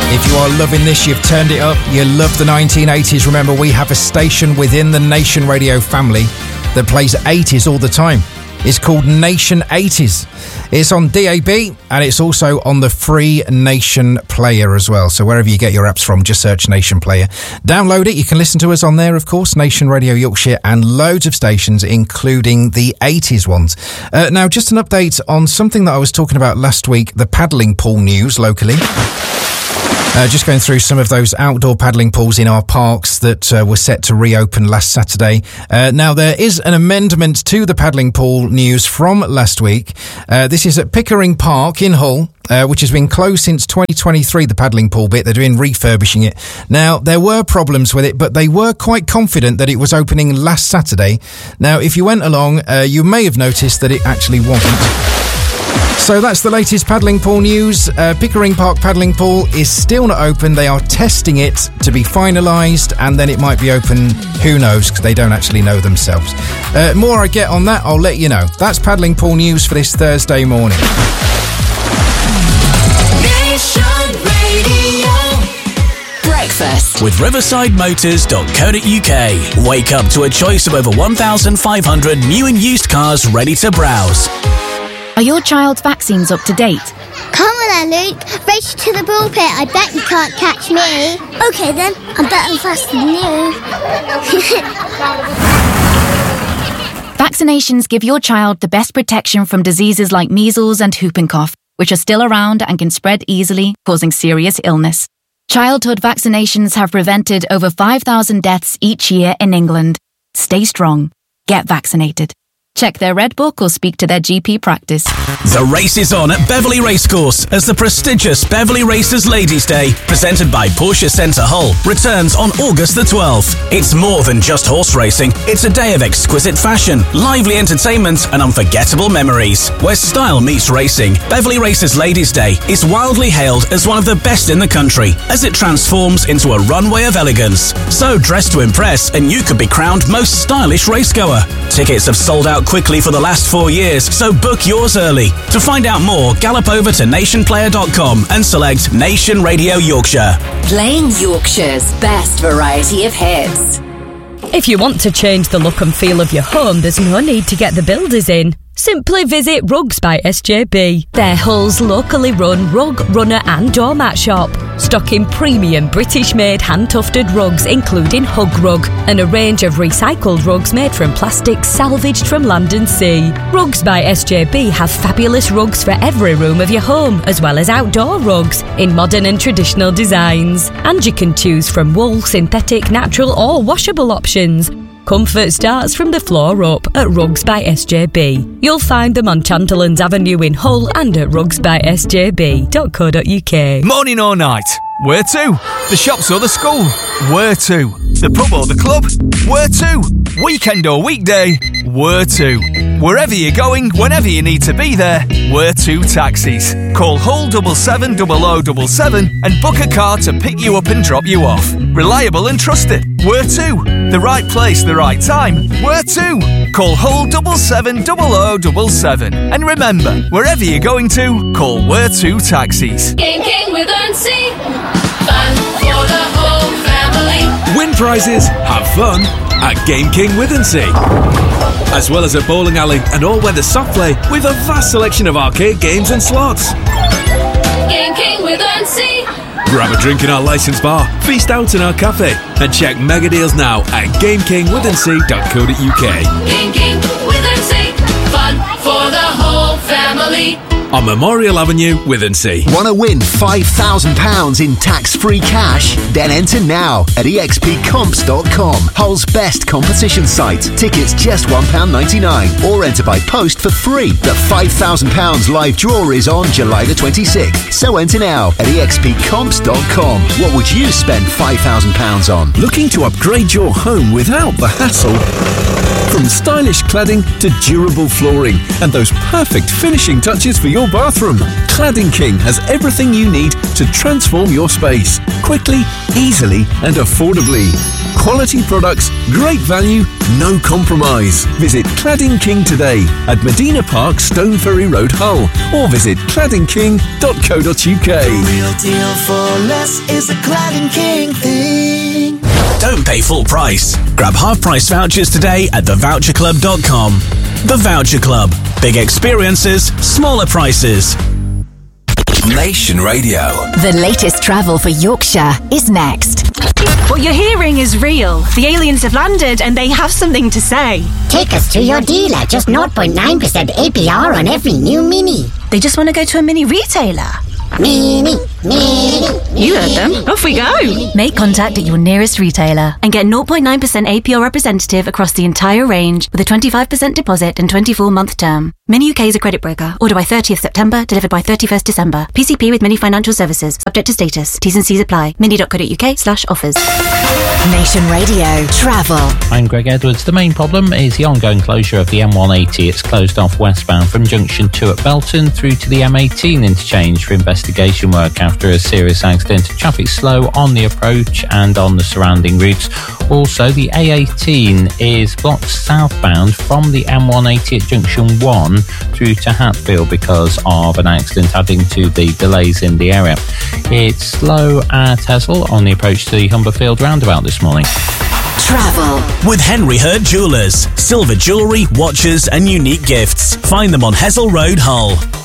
If you are loving this, you've turned it up. You love the 1980s. Remember, we have a station within the Nation Radio family that plays 80s all the time. It's called Nation 80s. It's on DAB and it's also on the free Nation Player as well. So wherever you get your apps from, just search Nation Player. Download it. You can listen to us on there, of course. Nation Radio Yorkshire and loads of stations, including the 80s ones. Now, just an update on something that I was talking about last week, the paddling pool news locally. Just going through some of those outdoor paddling pools in our parks that were set to reopen last Saturday. Now, there is an amendment to the paddling pool news from last week. This is at Pickering Park in Hull, which has been closed since 2023, the paddling pool bit. They're doing refurbishing it. Now, there were problems with it, but they were quite confident that it was opening last Saturday. Now, if you went along, you may have noticed that it actually wasn't. So that's the latest paddling pool news. Pickering Park paddling pool is still not open. They are testing it to be finalised, and then it might be open, who knows, because they don't actually know themselves. More I get on that, I'll let you know. That's paddling pool news for this Thursday morning. Nation Radio. Breakfast with riversideMotors.co.uk. Wake up to a choice of over 1,500 new and used cars ready to browse. Are your child's vaccines up to date? Come on then, Luke. Race to the pulpit. I bet you can't catch me. OK then, I'm better and faster than you. Vaccinations give your child the best protection from diseases like measles and whooping cough, which are still around and can spread easily, causing serious illness. Childhood vaccinations have prevented over 5,000 deaths each year in England. Stay strong. Get vaccinated. Check their Red Book or speak to their GP practice. The race is on at Beverley Racecourse as the prestigious Beverley Racers Ladies' Day, presented by Porsche Centre Hull, returns on August the 12th. It's more than just horse racing. It's a day of exquisite fashion, lively entertainment and unforgettable memories. Where style meets racing, Beverley Racers Ladies' Day is wildly hailed as one of the best in the country as it transforms into a runway of elegance. So dress to impress and you could be crowned most stylish racegoer. Tickets have sold out quickly for the last 4 years, so book yours early. To find out more, gallop over to nationplayer.com and select Nation Radio Yorkshire. Playing Yorkshire's best variety of hits. If you want to change the look and feel of your home, there's no need to get the builders in. Simply visit Rugs by SJB. They're Hull's locally run rug, runner and doormat shop, stocking premium British-made hand-tufted rugs including Hug Rug and a range of recycled rugs made from plastic salvaged from land and sea. Rugs by SJB have fabulous rugs for every room of your home, as well as outdoor rugs in modern and traditional designs. And you can choose from wool, synthetic, natural or washable options. Comfort starts from the floor up at Rugs by SJB. You'll find them on Chanterlands Avenue in Hull and at rugsbysjb.co.uk. Morning or night? Where to? The shops or the school? Where to? The pub or the club? Where to? Weekend or weekday? Where to? Wherever you're going, whenever you need to be there, Where to Taxis. Call Hull 770077 and book a car to pick you up and drop you off. Reliable and trusted. Where to? The right place, the right time. Where to? Call Hull 770077. And remember, wherever you're going to, call Where to Taxis. Game King with Earnsea. Fun for the whole family. Win prizes, have fun at Game King Withensea. As well as a bowling alley and all-weather soft play with a vast selection of arcade games and slots. Game King with Earnsea. Grab a drink in our licensed bar, feast out in our cafe, and check mega deals now at GameKingWithensea.co.uk. Game King with Earnsea. Fun for the whole family. On Memorial Avenue, Withensea. Want to win £5,000 in tax-free cash? Then enter now at expcomps.com, Hull's best competition site. Tickets just £1.99 or enter by post for free. The £5,000 live draw is on July the 26th, so enter now at expcomps.com. What would you spend £5,000 on? Looking to upgrade your home without the hassle? From stylish cladding to durable flooring and those perfect finishing touches for your bathroom, Cladding King has everything you need to transform your space quickly, easily and affordably. Quality products, great value, no compromise. Visit Cladding King today at Medina Park, Stone Ferry Road, Hull, or visit claddingking.co.uk. Real deal for less is the Cladding King thing. Don't pay full price. Grab half-price vouchers today at thevoucherclub.com. The Voucher Club. Big experiences, smaller prices. Nation Radio. The latest travel for Yorkshire is next. What you're hearing is real. The aliens have landed and they have something to say. Take us to your dealer. Just 0.9% APR on every new Mini. They just want to go to a Mini retailer. Mini. You heard them. Off we go. Make contact at your nearest retailer and get 0.9% APR representative across the entire range with a 25% deposit and 24-month term. Mini UK is a credit broker. Order by 30th September, delivered by 31st December. PCP with Mini Financial Services. Subject to status. T's and C's apply. mini.co.uk/offers. Nation Radio Travel. I'm Greg Edwards. The main problem is the ongoing closure of the M180. It's closed off westbound from Junction 2 at Belton through to the M18 interchange for investigation work after a serious accident. Traffic slow on the approach and on the surrounding routes. Also, the A18 is blocked southbound from the M180 at Junction 1 through to Hatfield because of an accident, adding to the delays in the area. It's slow at Hessel on the approach to the Humberfield roundabout this morning. Travel with Henry Hurt Jewellers. Silver jewellery, watches and unique gifts. Find them on Hessel Road, Hull.